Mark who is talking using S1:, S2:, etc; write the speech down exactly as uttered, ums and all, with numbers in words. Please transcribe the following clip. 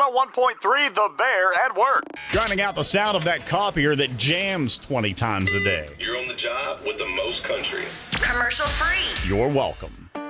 S1: one oh one point three, The Bear at Work.
S2: Drowning out the sound of that copier that jams twenty times a day.
S3: You're on the job with the most country.
S4: Commercial free.
S2: You're welcome.